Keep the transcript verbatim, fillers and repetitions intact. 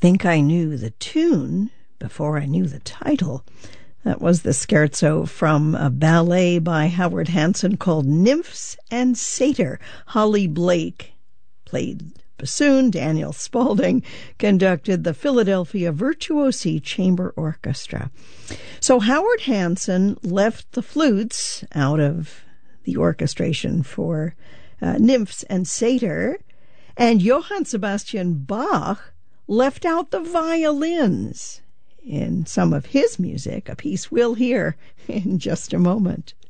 think I knew the tune before I knew the title. That was the scherzo from a ballet by Howard Hanson called Nymphs and Satyr. Holly Blake played bassoon. Daniel Spaulding conducted the Philadelphia Virtuosi Chamber Orchestra. So Howard Hanson left the flutes out of the orchestration for uh, Nymphs and Satyr, and Johann Sebastian Bach left out the violins in some of his music, a piece we'll hear in just a moment.